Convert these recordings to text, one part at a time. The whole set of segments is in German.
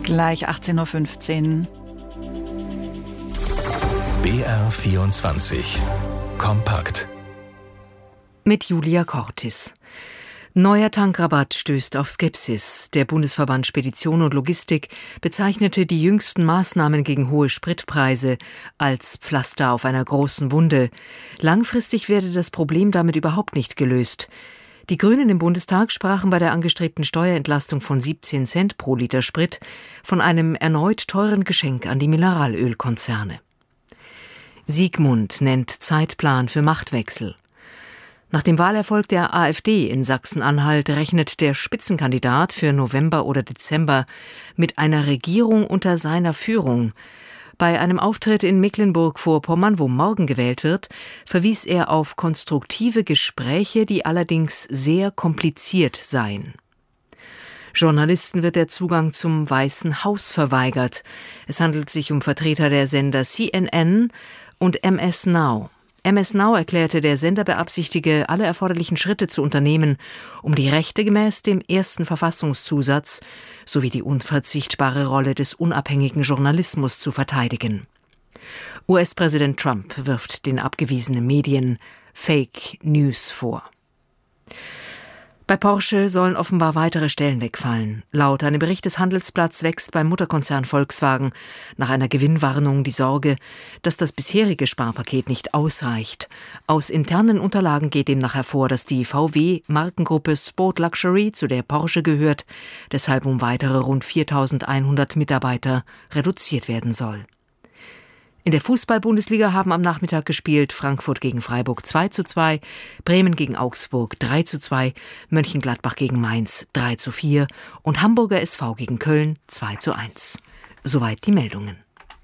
Gleich 18.15 Uhr. BR24 Kompakt mit Julia Cortis. Neuer Tankrabatt stößt auf Skepsis. Der Bundesverband Spedition und Logistik bezeichnete die jüngsten Maßnahmen gegen hohe Spritpreise als Pflaster auf einer großen Wunde. Langfristig werde das Problem damit überhaupt nicht gelöst. Die Grünen im Bundestag sprachen bei der angestrebten Steuerentlastung von 17 Cent pro Liter Sprit von einem erneut teuren Geschenk an die Mineralölkonzerne. Siegmund nennt Zeitplan für Machtwechsel. Nach dem Wahlerfolg der AfD in Sachsen-Anhalt rechnet der Spitzenkandidat für November oder Dezember mit einer Regierung unter seiner Führung. Bei einem Auftritt in Mecklenburg-Vorpommern, wo morgen gewählt wird, verwies er auf konstruktive Gespräche, die allerdings sehr kompliziert seien. Journalisten wird der Zugang zum Weißen Haus verweigert. Es handelt sich um Vertreter der Sender CNN und MS Now. MS Now erklärte, der Sender beabsichtige, alle erforderlichen Schritte zu unternehmen, um die Rechte gemäß dem ersten Verfassungszusatz sowie die unverzichtbare Rolle des unabhängigen Journalismus zu verteidigen. US-Präsident Trump wirft den abgewiesenen Medien Fake News vor. Bei Porsche sollen offenbar weitere Stellen wegfallen. Laut einem Bericht des Handelsblatts wächst beim Mutterkonzern Volkswagen nach einer Gewinnwarnung die Sorge, dass das bisherige Sparpaket nicht ausreicht. Aus internen Unterlagen geht demnach hervor, dass die VW-Markengruppe Sport Luxury, zu der Porsche gehört, deshalb um weitere rund 4.100 Mitarbeiter reduziert werden soll. In der Fußball-Bundesliga haben am Nachmittag gespielt Frankfurt gegen Freiburg 2:2, Bremen gegen Augsburg 3:2, Mönchengladbach gegen Mainz 3:4 und Hamburger SV gegen Köln 2:1. Soweit die Meldungen.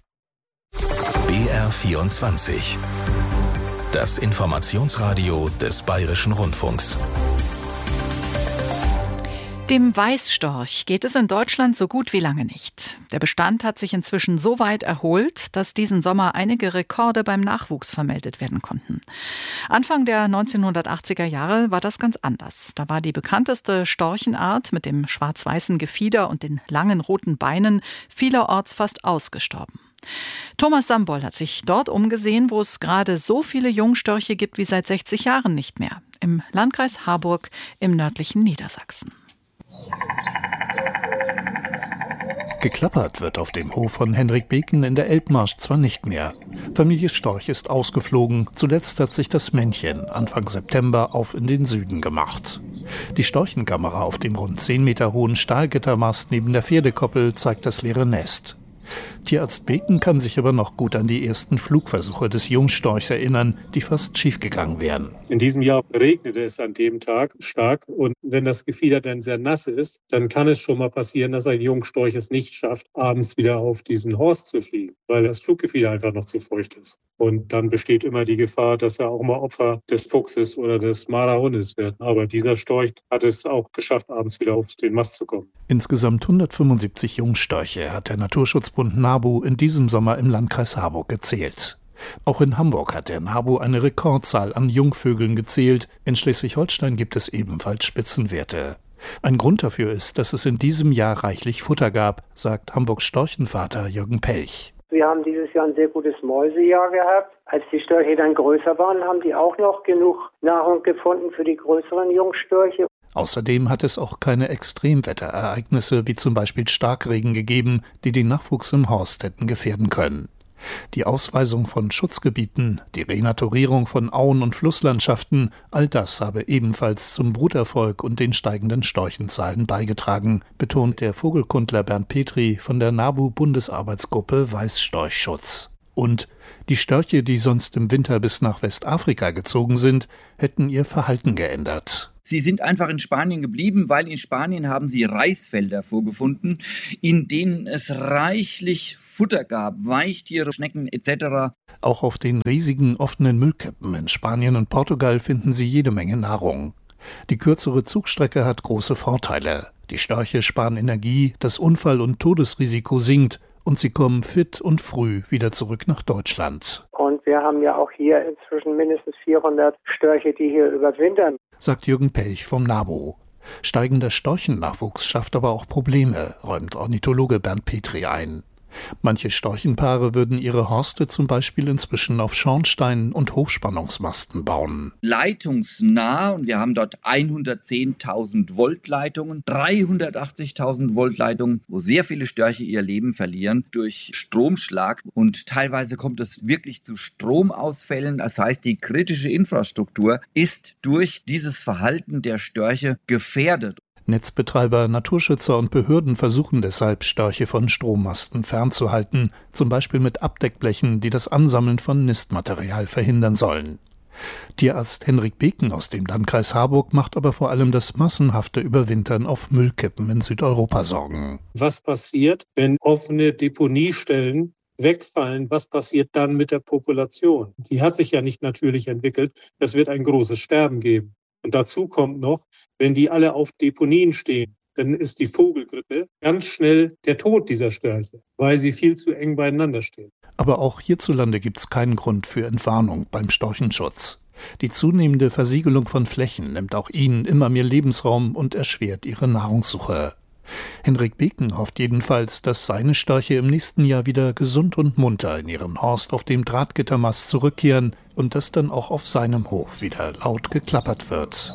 BR24 Das Informationsradio des Bayerischen Rundfunks. Dem Weißstorch geht es in Deutschland so gut wie lange nicht. Der Bestand hat sich inzwischen so weit erholt, dass diesen Sommer einige Rekorde beim Nachwuchs vermeldet werden konnten. Anfang der 1980er Jahre war das ganz anders. Da war die bekannteste Storchenart mit dem schwarz-weißen Gefieder und den langen roten Beinen vielerorts fast ausgestorben. Thomas Sambol hat sich dort umgesehen, wo es gerade so viele Jungstörche gibt wie seit 60 Jahren nicht mehr. Im Landkreis Harburg im nördlichen Niedersachsen. Geklappert wird auf dem Hof von Henrik Beken in der Elbmarsch zwar nicht mehr. Familie Storch ist ausgeflogen. Zuletzt hat sich das Männchen Anfang September auf in den Süden gemacht. Die Storchenkamera auf dem rund 10 Meter hohen Stahlgittermast neben der Pferdekoppel zeigt das leere Nest. Tierarzt Beken kann sich aber noch gut an die ersten Flugversuche des Jungstorchs erinnern, die fast schiefgegangen wären. In diesem Jahr regnete es an dem Tag stark und wenn das Gefieder dann sehr nass ist, dann kann es schon mal passieren, dass ein Jungstorch es nicht schafft, abends wieder auf diesen Horst zu fliegen, weil das Fluggefieder einfach noch zu feucht ist. Und dann besteht immer die Gefahr, dass er auch mal Opfer des Fuchses oder des Marderhundes wird. Aber dieser Storch hat es auch geschafft, abends wieder auf den Mast zu kommen. Insgesamt 175 Jungstörche hat der Naturschutzbund NABU in diesem Sommer im Landkreis Harburg gezählt. Auch in Hamburg hat der NABU eine Rekordzahl an Jungvögeln gezählt. In Schleswig-Holstein gibt es ebenfalls Spitzenwerte. Ein Grund dafür ist, dass es in diesem Jahr reichlich Futter gab, sagt Hamburgs Storchenvater Jürgen Pelch. Wir haben dieses Jahr ein sehr gutes Mäusejahr gehabt. Als die Störche dann größer waren, haben die auch noch genug Nahrung gefunden für die größeren Jungstörche. Außerdem hat es auch keine Extremwetterereignisse wie zum Beispiel Starkregen gegeben, die den Nachwuchs im Horst hätten gefährden können. Die Ausweisung von Schutzgebieten, die Renaturierung von Auen- und Flusslandschaften, all das habe ebenfalls zum Bruterfolg und den steigenden Storchenzahlen beigetragen, betont der Vogelkundler Bernd Petri von der NABU-Bundesarbeitsgruppe Weißstorchschutz. Und die Störche, die sonst im Winter bis nach Westafrika gezogen sind, hätten ihr Verhalten geändert. Sie sind einfach in Spanien geblieben, weil in Spanien haben sie Reisfelder vorgefunden, in denen es reichlich Futter gab, Weichtiere, Schnecken etc. Auch auf den riesigen offenen Müllkippen in Spanien und Portugal finden sie jede Menge Nahrung. Die kürzere Zugstrecke hat große Vorteile. Die Störche sparen Energie, das Unfall- und Todesrisiko sinkt und sie kommen fit und früh wieder zurück nach Deutschland. Und wir haben ja auch hier inzwischen mindestens 400 Störche, die hier überwintern, sagt Jürgen Pelch vom NABU. Steigender Storchennachwuchs schafft aber auch Probleme, räumt Ornithologe Bernd Petri ein. Manche Storchenpaare würden ihre Horste zum Beispiel inzwischen auf Schornsteinen und Hochspannungsmasten bauen. Leitungsnah, und wir haben dort 110.000 Volt Leitungen, 380.000 Volt Leitungen, wo sehr viele Störche ihr Leben verlieren durch Stromschlag. Und teilweise kommt es wirklich zu Stromausfällen. Das heißt, die kritische Infrastruktur ist durch dieses Verhalten der Störche gefährdet. Netzbetreiber, Naturschützer und Behörden versuchen deshalb, Störche von Strommasten fernzuhalten, zum Beispiel mit Abdeckblechen, die das Ansammeln von Nistmaterial verhindern sollen. Tierarzt Henrik Beken aus dem Landkreis Harburg macht aber vor allem das massenhafte Überwintern auf Müllkippen in Südeuropa Sorgen. Was passiert, wenn offene Deponiestellen wegfallen? Was passiert dann mit der Population? Die hat sich ja nicht natürlich entwickelt. Es wird ein großes Sterben geben. Und dazu kommt noch, wenn die alle auf Deponien stehen, dann ist die Vogelgrippe ganz schnell der Tod dieser Störche, weil sie viel zu eng beieinander stehen. Aber auch hierzulande gibt es keinen Grund für Entwarnung beim Storchenschutz. Die zunehmende Versiegelung von Flächen nimmt auch ihnen immer mehr Lebensraum und erschwert ihre Nahrungssuche. Henrik Beken hofft jedenfalls, dass seine Störche im nächsten Jahr wieder gesund und munter in ihren Horst auf dem Drahtgittermast zurückkehren und dass dann auch auf seinem Hof wieder laut geklappert wird.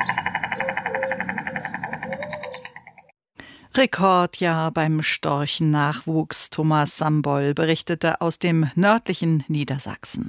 Rekordjahr beim Storchennachwuchs. Thomas Samboll berichtete aus dem nördlichen Niedersachsen.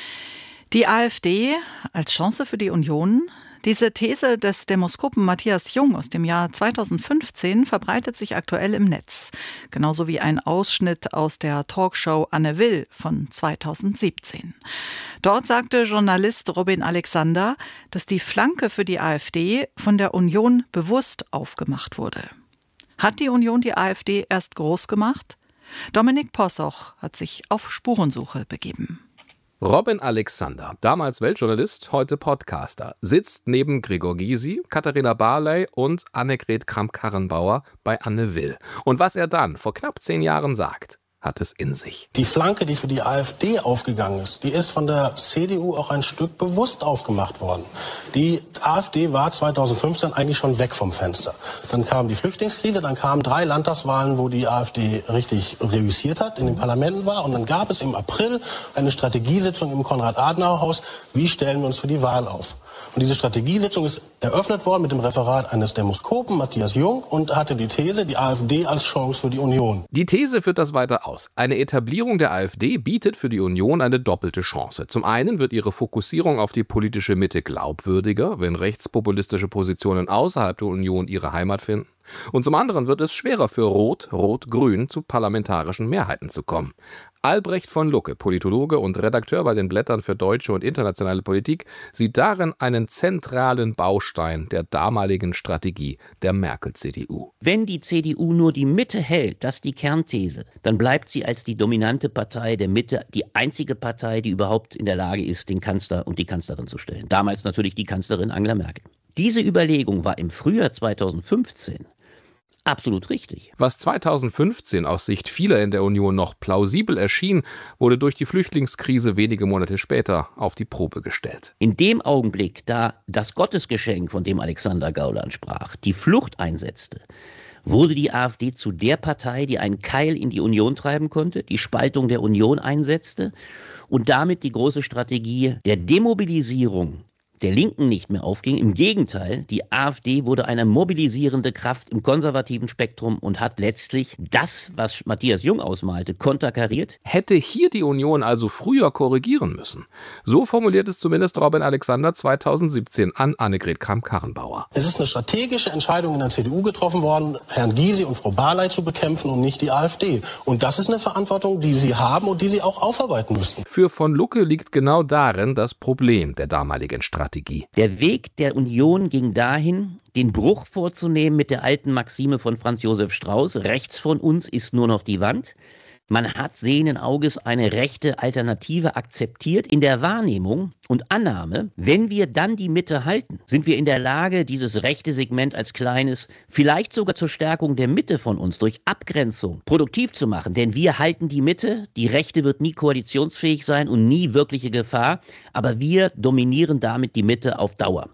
Die AfD als Chance für die Union? Diese These des Demoskopen Matthias Jung aus dem Jahr 2015 verbreitet sich aktuell im Netz. Genauso wie ein Ausschnitt aus der Talkshow Anne Will von 2017. Dort sagte Journalist Robin Alexander, dass die Flanke für die AfD von der Union bewusst aufgemacht wurde. Hat die Union die AfD erst groß gemacht? Dominik Possoch hat sich auf Spurensuche begeben. Robin Alexander, damals Weltjournalist, heute Podcaster, sitzt neben Gregor Gysi, Katharina Barley und Annegret Kramp-Karrenbauer bei Anne Will. Und was er dann vor knapp 10 Jahren sagt, hat es in sich. Die Flanke, die für die AfD aufgegangen ist, die ist von der CDU auch ein Stück bewusst aufgemacht worden. Die AfD war 2015 eigentlich schon weg vom Fenster. Dann kam die Flüchtlingskrise, dann kamen 3 Landtagswahlen, wo die AfD richtig reüssiert hat, in den Parlamenten war. Und dann gab es im April eine Strategiesitzung im Konrad-Adenauer-Haus. Wie stellen wir uns für die Wahl auf? Und diese Strategiesitzung ist eröffnet worden mit dem Referat eines Demoskopen, Matthias Jung, und hatte die These, die AfD als Chance für die Union. Die These führt das weiter aus. Eine Etablierung der AfD bietet für die Union eine doppelte Chance. Zum einen wird ihre Fokussierung auf die politische Mitte glaubwürdiger, wenn rechtspopulistische Positionen außerhalb der Union ihre Heimat finden. Und zum anderen wird es schwerer für Rot-Rot-Grün zu parlamentarischen Mehrheiten zu kommen. Albrecht von Lucke, Politologe und Redakteur bei den Blättern für deutsche und internationale Politik, sieht darin einen zentralen Baustein der damaligen Strategie der Merkel-CDU. Wenn die CDU nur die Mitte hält, das ist die Kernthese, dann bleibt sie als die dominante Partei der Mitte die einzige Partei, die überhaupt in der Lage ist, den Kanzler und die Kanzlerin zu stellen. Damals natürlich die Kanzlerin Angela Merkel. Diese Überlegung war im Frühjahr 2015 absolut richtig. Was 2015 aus Sicht vieler in der Union noch plausibel erschien, wurde durch die Flüchtlingskrise wenige Monate später auf die Probe gestellt. In dem Augenblick, da das Gottesgeschenk, von dem Alexander Gauland sprach, die Flucht einsetzte, wurde die AfD zu der Partei, die einen Keil in die Union treiben konnte, die Spaltung der Union einsetzte und damit die große Strategie der Demobilisierung der Linken nicht mehr aufging. Im Gegenteil, die AfD wurde eine mobilisierende Kraft im konservativen Spektrum und hat letztlich das, was Matthias Jung ausmalte, konterkariert. Hätte hier die Union also früher korrigieren müssen? So formuliert es zumindest Robin Alexander 2017 an Annegret Kramp-Karrenbauer. Es ist eine strategische Entscheidung in der CDU getroffen worden, Herrn Gysi und Frau Barley zu bekämpfen und nicht die AfD. Und das ist eine Verantwortung, die sie haben und die sie auch aufarbeiten müssen. Für von Lucke liegt genau darin das Problem der damaligen Strategie. Der Weg der Union ging dahin, den Bruch vorzunehmen mit der alten Maxime von Franz Josef Strauß, rechts von uns ist nur noch die Wand. Man hat sehenden Auges eine rechte Alternative akzeptiert in der Wahrnehmung und Annahme, wenn wir dann die Mitte halten, sind wir in der Lage, dieses rechte Segment als kleines, vielleicht sogar zur Stärkung der Mitte von uns durch Abgrenzung produktiv zu machen. Denn wir halten die Mitte, die Rechte wird nie koalitionsfähig sein und nie wirkliche Gefahr, aber wir dominieren damit die Mitte auf Dauer.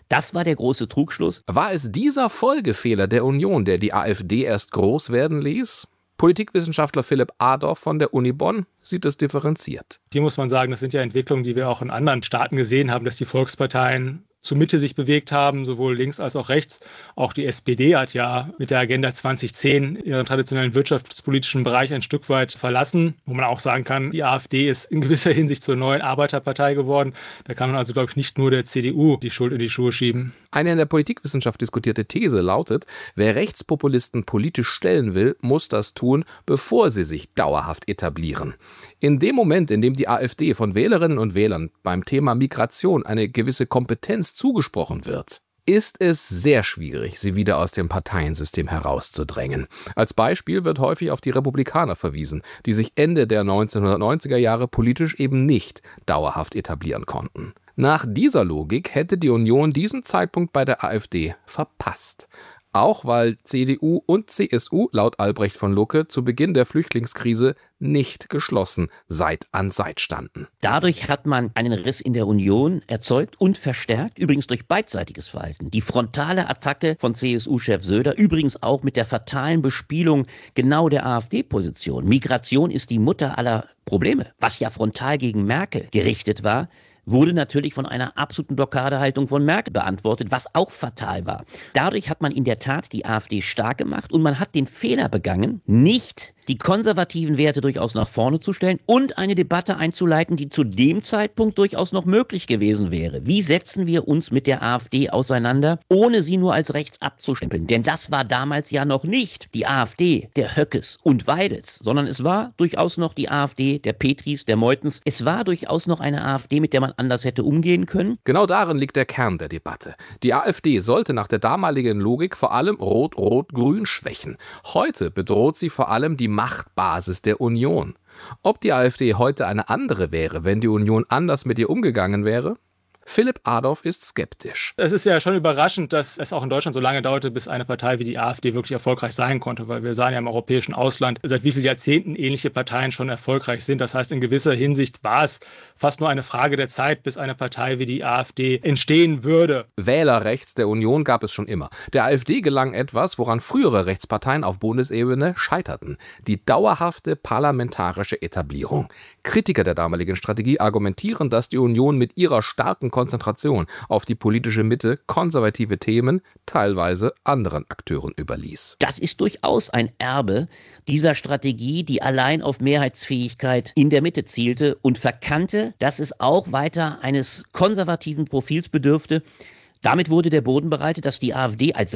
Das war der große Trugschluss. War es dieser Folgefehler der Union, der die AfD erst groß werden ließ? Politikwissenschaftler Philipp Adorf von der Uni Bonn sieht es differenziert. Hier muss man sagen, das sind ja Entwicklungen, die wir auch in anderen Staaten gesehen haben, dass die Volksparteien zur Mitte sich bewegt haben, sowohl links als auch rechts. Auch die SPD hat ja mit der Agenda 2010 ihren traditionellen wirtschaftspolitischen Bereich ein Stück weit verlassen, wo man auch sagen kann, die AfD ist in gewisser Hinsicht zur neuen Arbeiterpartei geworden. Da kann man also, glaube ich, nicht nur der CDU die Schuld in die Schuhe schieben. Eine in der Politikwissenschaft diskutierte These lautet, wer Rechtspopulisten politisch stellen will, muss das tun, bevor sie sich dauerhaft etablieren. In dem Moment, in dem die AfD von Wählerinnen und Wählern beim Thema Migration eine gewisse Kompetenz zugesprochen wird, ist es sehr schwierig, sie wieder aus dem Parteiensystem herauszudrängen. Als Beispiel wird häufig auf die Republikaner verwiesen, die sich Ende der 1990er Jahre politisch eben nicht dauerhaft etablieren konnten. Nach dieser Logik hätte die Union diesen Zeitpunkt bei der AfD verpasst. Auch weil CDU und CSU laut Albrecht von Lucke zu Beginn der Flüchtlingskrise nicht geschlossen Seit an Seit standen. Dadurch hat man einen Riss in der Union erzeugt und verstärkt, übrigens durch beidseitiges Verhalten. Die frontale Attacke von CSU-Chef Söder, übrigens auch mit der fatalen Bespielung genau der AfD-Position. Migration ist die Mutter aller Probleme, was ja frontal gegen Merkel gerichtet war, wurde natürlich von einer absoluten Blockadehaltung von Merkel beantwortet, was auch fatal war. Dadurch hat man in der Tat die AfD stark gemacht und man hat den Fehler begangen, nicht die konservativen Werte durchaus nach vorne zu stellen und eine Debatte einzuleiten, die zu dem Zeitpunkt durchaus noch möglich gewesen wäre. Wie setzen wir uns mit der AfD auseinander, ohne sie nur als rechts abzustempeln? Denn das war damals ja noch nicht die AfD der Höckes und Weidels, sondern es war durchaus noch die AfD der Petris, der Meutens. Es war durchaus noch eine AfD, mit der man anders hätte umgehen können. Genau darin liegt der Kern der Debatte. Die AfD sollte nach der damaligen Logik vor allem Rot-Rot-Grün schwächen. Heute bedroht sie vor allem die Machtbasis der Union. Ob die AfD heute eine andere wäre, wenn die Union anders mit ihr umgegangen wäre? Philipp Adorf ist skeptisch. Es ist ja schon überraschend, dass es auch in Deutschland so lange dauerte, bis eine Partei wie die AfD wirklich erfolgreich sein konnte, weil wir sahen ja im europäischen Ausland, seit wie vielen Jahrzehnten ähnliche Parteien schon erfolgreich sind. Das heißt, in gewisser Hinsicht war es fast nur eine Frage der Zeit, bis eine Partei wie die AfD entstehen würde. Wähler rechts der Union gab es schon immer. Der AfD gelang etwas, woran frühere Rechtsparteien auf Bundesebene scheiterten: die dauerhafte parlamentarische Etablierung. Kritiker der damaligen Strategie argumentieren, dass die Union mit ihrer starken Konzentration auf die politische Mitte konservative Themen teilweise anderen Akteuren überließ. Das ist durchaus ein Erbe dieser Strategie, die allein auf Mehrheitsfähigkeit in der Mitte zielte und verkannte, dass es auch weiter eines konservativen Profils bedürfte. Damit wurde der Boden bereitet, dass die AfD als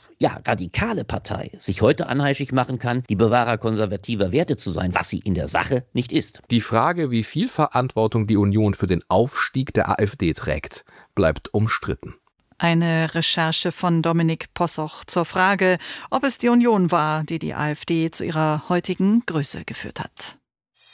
radikale Partei sich heute anheischig machen kann, die Bewahrer konservativer Werte zu sein, was sie in der Sache nicht ist. Die Frage, wie viel Verantwortung die Union für den Aufstieg der AfD trägt, bleibt umstritten. Eine Recherche von Dominik Possoch zur Frage, ob es die Union war, die die AfD zu ihrer heutigen Größe geführt hat.